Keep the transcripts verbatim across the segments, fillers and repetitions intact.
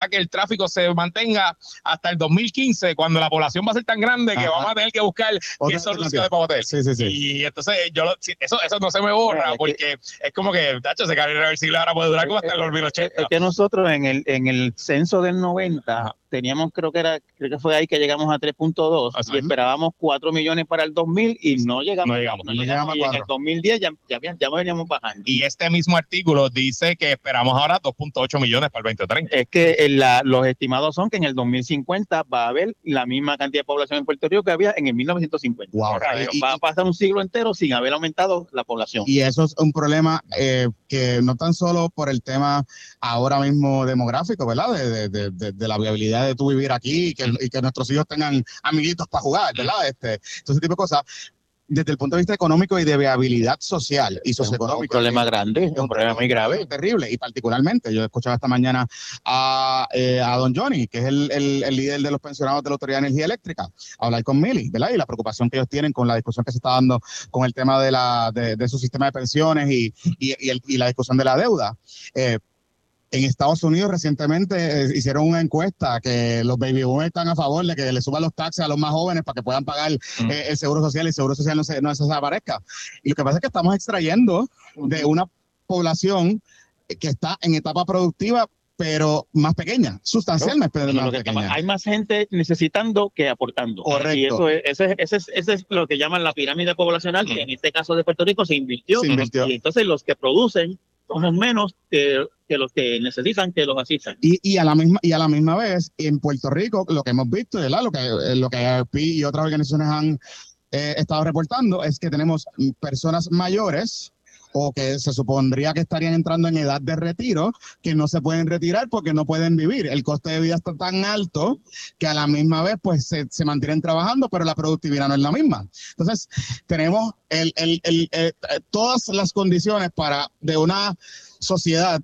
que el tráfico se mantenga hasta el dos mil quince, cuando la población va a ser tan grande que Ajá. vamos a tener que buscar qué soluciones para hotel. Sí, sí, sí. Y entonces yo lo, eso, eso no se me borra, porque es como que, tacho, ese cambio irreversible ahora puede durar como hasta el dos mil ochenta. Es que nosotros en el, en el censo del noventa Ajá. teníamos, creo que era, creo que fue ahí que llegamos a tres punto dos y esperábamos cuatro millones para el dos mil y no llegamos. No llegamos. No llegamos, no llegamos y en el dos mil diez ya, ya, ya veníamos bajando. Y este mismo artículo dice que esperamos ahora dos punto ocho millones para el veinte treinta. Es que en la, los estimados son que en el dos mil cincuenta va a haber la misma cantidad de población en Puerto Rico que había en el mil novecientos cincuenta. Wow. O sea, y, va a pasar un siglo entero sin haber aumentado la población. Y eso es un problema eh, que no tan solo por el tema ahora mismo demográfico, ¿verdad? De, de, de, de la viabilidad de tú vivir aquí y que, y que nuestros hijos tengan amiguitos para jugar, ¿verdad? Este, todo ese tipo de cosas. Desde el punto de vista económico y de viabilidad social y socioeconómica. Es un problema grande, es un, un problema muy grave. Terrible, y particularmente, yo escuchaba esta mañana a, eh, a don Johnny, que es el, el, el líder de los pensionados de la Autoridad de Energía Eléctrica, hablar con Mili, ¿verdad? Y la preocupación que ellos tienen con la discusión que se está dando con el tema de, la, de, de su sistema de pensiones y, y, y, el, y la discusión de la deuda. Eh, En Estados Unidos recientemente eh, hicieron una encuesta que los baby boomers están a favor de que le suban los taxes a los más jóvenes para que puedan pagar mm. eh, el seguro social y el seguro social no se, no se desaparezca. Y lo que pasa es que estamos extrayendo de una población que está en etapa productiva, pero más pequeña, sustancialmente no, más pequeña. Hay más gente necesitando que aportando. Correcto. Y eso es, ese, ese, es, ese es lo que llaman la pirámide poblacional, mm. que en este caso de Puerto Rico se invirtió. Se invirtió. Y entonces los que producen somos menos que, que los que necesitan que los asistan. Y, y, a la misma, y a la misma vez, en Puerto Rico, lo que hemos visto, ¿verdad? Lo que, lo que A P y otras organizaciones han eh, estado reportando es que tenemos personas mayores o que se supondría que estarían entrando en edad de retiro, que no se pueden retirar porque no pueden vivir. El coste de vida está tan alto que a la misma vez pues se, se mantienen trabajando, pero la productividad no es la misma. Entonces, tenemos el, el, el, el, todas las condiciones para de una sociedad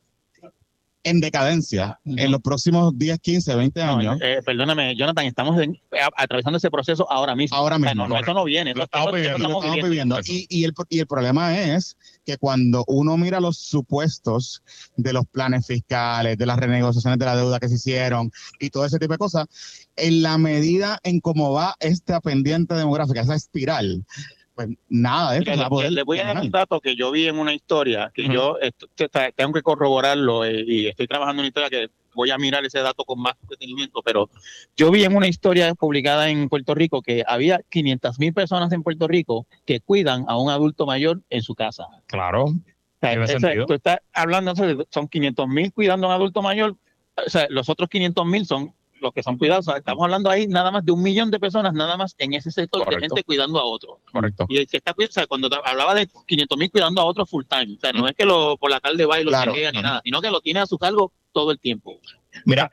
en decadencia uh-huh. en los próximos diez, quince, veinte años. No, eh, perdóname, Jonathan, estamos en, a, atravesando ese proceso ahora mismo. Ahora mismo. O sea, no, no, eso no viene. Lo estamos viviendo. Lo estamos viviendo. Y, y, el, y el problema es que cuando uno mira los supuestos de los planes fiscales, de las renegociaciones de la deuda que se hicieron y todo ese tipo de cosas, en la medida en cómo va esta pendiente demográfica, esa espiral, pues nada de esto Mira, va a poder. Le voy a dar un dato que yo vi en una historia, que uh-huh. yo esto, tengo que corroborarlo eh, y estoy trabajando en una historia que voy a mirar ese dato con más detenimiento, pero yo vi en una historia publicada en Puerto Rico que había quinientas mil personas en Puerto Rico que cuidan a un adulto mayor en su casa. Claro. O sea, ese, tú estás hablando, son quinientos mil cuidando a un adulto mayor, o sea, los otros quinientos mil son los que son cuidados. O sea, estamos hablando ahí nada más de un millón de personas, nada más en ese sector. Correcto. De gente cuidando a otro. Correcto. Y el que está, o sea, cuando hablaba de quinientos mil cuidando a otro full time, o sea, no es que lo por la tarde va y lo claro. chequea ni uh-huh. nada, sino que lo tiene a su cargo todo el tiempo. Mira,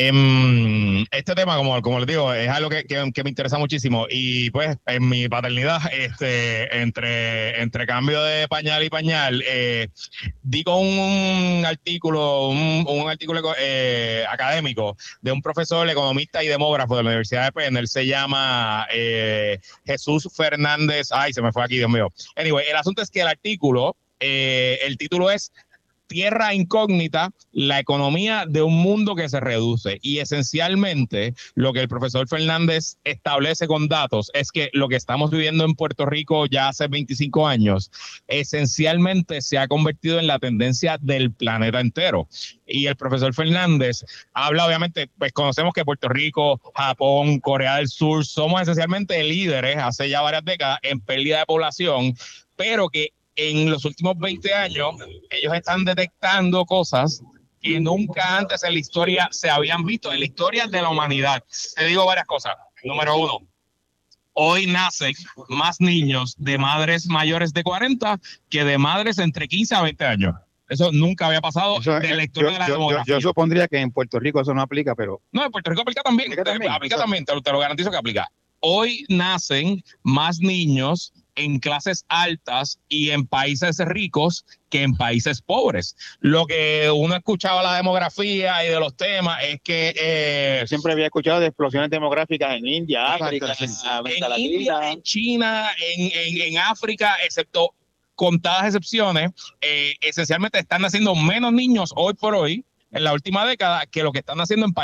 eh, este tema, como, como les digo, es algo que, que, que me interesa muchísimo. Y pues, en mi paternidad, este, entre, entre cambio de pañal y pañal, eh, di con un artículo, un, un artículo eh, académico de un profesor economista y demógrafo de la Universidad de Penn. Él se llama eh, Jesús Fernández. Ay, se me fue aquí, Dios mío. Anyway, el asunto es que el artículo, eh, el título es Tierra incógnita, la economía de un mundo que se reduce. Y esencialmente lo que el profesor Fernández establece con datos es que lo que estamos viviendo en Puerto Rico ya hace veinticinco años, esencialmente se ha convertido en la tendencia del planeta entero. Y el profesor Fernández habla, obviamente, pues conocemos que Puerto Rico, Japón, Corea del Sur, somos esencialmente líderes hace ya varias décadas en pérdida de población, pero que en los últimos veinte años, ellos están detectando cosas que nunca antes en la historia se habían visto, en la historia de la humanidad. Te digo varias cosas. Número uno, hoy nacen más niños de madres mayores de cuarenta que de madres entre quince a veinte años. Eso nunca había pasado eso, en la historia yo, de la yo, demografía. Yo, yo supondría que en Puerto Rico eso no aplica, pero... No, en Puerto Rico aplica también. Aplica también, aplica también te, te lo garantizo que aplica. Hoy nacen más niños en clases altas y en países ricos que en países pobres. Lo que uno escuchaba la demografía y de los temas es que... Eh, Yo siempre había escuchado de explosiones demográficas en India, África, en, en India, en China, en, en, en África, excepto contadas excepciones, eh, esencialmente están naciendo menos niños hoy por hoy, en la última década, que lo que están naciendo en países